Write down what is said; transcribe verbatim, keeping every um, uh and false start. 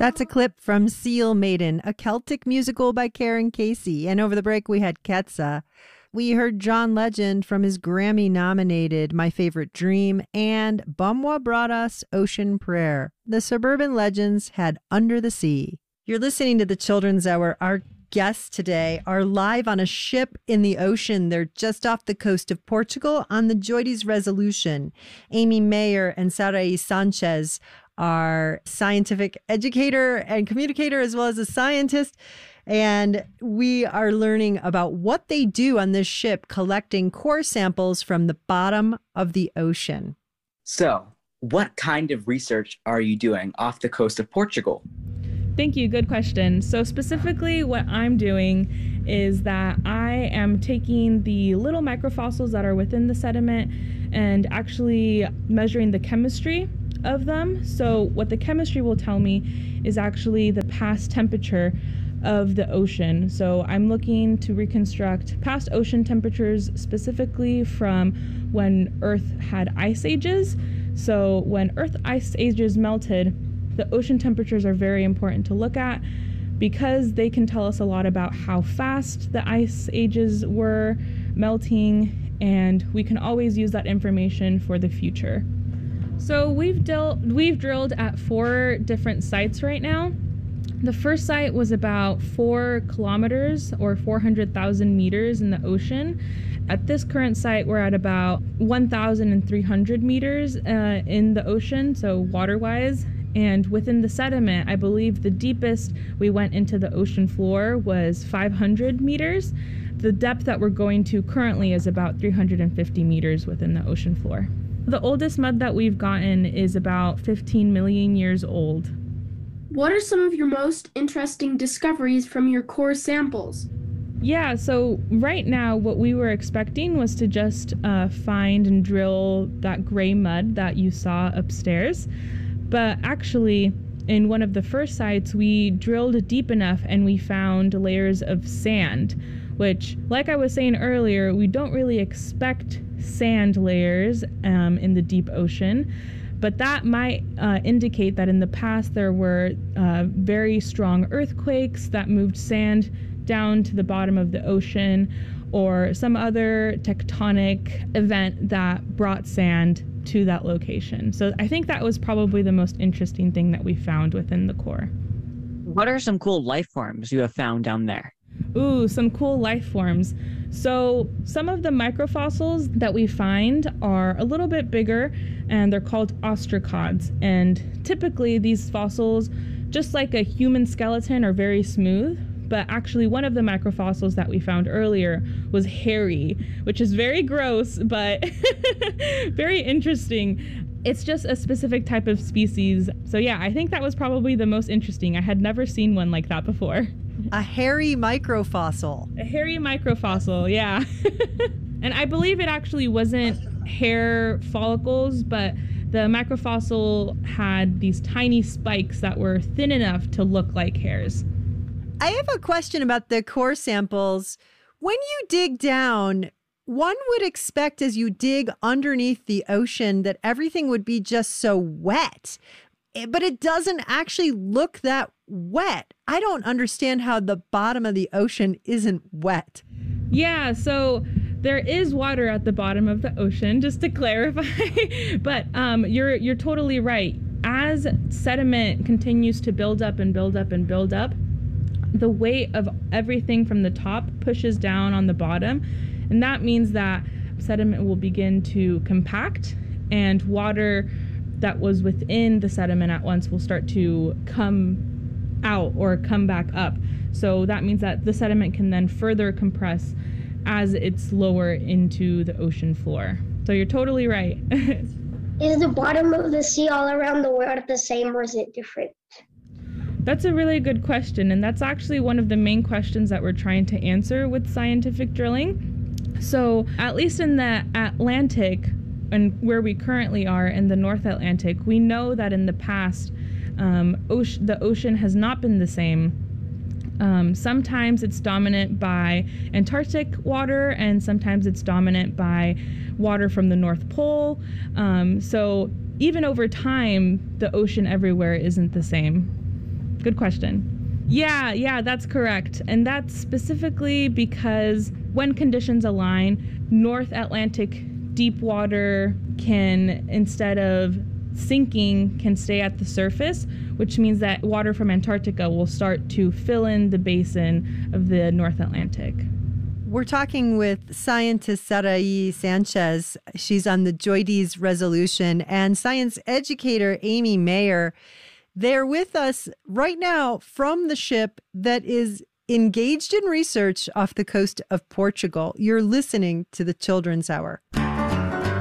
That's a clip from Seal Maiden, a Celtic musical by Karen Casey. And over the break, we had Quetzal. We heard John Legend from his Grammy-nominated My Favorite Dream, and Bumwa brought us Ocean Prayer. The Suburban Legends had Under the Sea. You're listening to the Children's Hour. Our guests today are live on a ship in the ocean. They're just off the coast of Portugal on the Joides Resolution. Amy Mayer and Sarai Sanchez are scientific educator and communicator as well as a scientist. And we are learning about what they do on this ship, collecting core samples from the bottom of the ocean. So, what kind of research are you doing off the coast of Portugal? Thank you. Good question. So specifically what I'm doing is that I am taking the little microfossils that are within the sediment and actually measuring the chemistry of them. So what the chemistry will tell me is actually the past temperature of the ocean. So I'm looking to reconstruct past ocean temperatures, specifically from when Earth had ice ages. So when Earth ice ages melted, the ocean temperatures are very important to look at because they can tell us a lot about how fast the ice ages were melting, and we can always use that information for the future. So we've, del- we've drilled at four different sites right now. The first site was about four kilometers or four hundred thousand meters in the ocean. At this current site, we're at about one thousand three hundred meters uh, in the ocean, so water-wise. And within the sediment, I believe the deepest we went into the ocean floor was five hundred meters. The depth that we're going to currently is about three hundred fifty meters within the ocean floor. The oldest mud that we've gotten is about fifteen million years old. What are some of your most interesting discoveries from your core samples? Yeah, so right now what we were expecting was to just uh, find and drill that gray mud that you saw upstairs. But actually, in one of the first sites, we drilled deep enough and we found layers of sand, which, like I was saying earlier, we don't really expect sand layers um, in the deep ocean. But that might uh, indicate that in the past there were uh, very strong earthquakes that moved sand down to the bottom of the ocean, or some other tectonic event that brought sand to that location. So I think that was probably the most interesting thing that we found within the core. What are some cool life forms you have found down there? Ooh, some cool life forms. So some of the microfossils that we find are a little bit bigger, and they're called ostracods. And typically these fossils, just like a human skeleton, are very smooth. But actually one of the microfossils that we found earlier was hairy, which is very gross, but very interesting. It's just a specific type of species. So yeah, I think that was probably the most interesting. I had never seen one like that before. A hairy microfossil. A hairy microfossil, yeah. And I believe it actually wasn't hair follicles, but the microfossil had these tiny spikes that were thin enough to look like hairs. I have a question about the core samples. When you dig down, one would expect as you dig underneath the ocean that everything would be just so wet, but it doesn't actually look that wet. I don't understand how the bottom of the ocean isn't wet. Yeah, so there is water at the bottom of the ocean, just to clarify. But um, you're you're totally right. As sediment continues to build up and build up and build up, the weight of everything from the top pushes down on the bottom, and that means that sediment will begin to compact, and water that was within the sediment at once will start to come out or come back up. So that means that the sediment can then further compress as it's lower into the ocean floor. So you're totally right. Is the bottom of the sea all around the world the same, or is it different? That's a really good question, and that's actually one of the main questions that we're trying to answer with scientific drilling. So at least in the Atlantic, and where we currently are in the North Atlantic, we know that in the past, um, ocean, the ocean has not been the same. Um, sometimes it's dominant by Antarctic water, and sometimes it's dominant by water from the North Pole. Um, so even over time, the ocean everywhere isn't the same. Good question. Yeah, yeah, that's correct. And that's specifically because when conditions align, North Atlantic deep water can, instead of sinking, can stay at the surface, which means that water from Antarctica will start to fill in the basin of the North Atlantic. We're talking with scientist Sarai Sanchez. She's on the JOIDES resolution, and science educator Amy Mayer. They're with us right now from the ship that is engaged in research off the coast of Portugal. You're listening to the Children's Hour.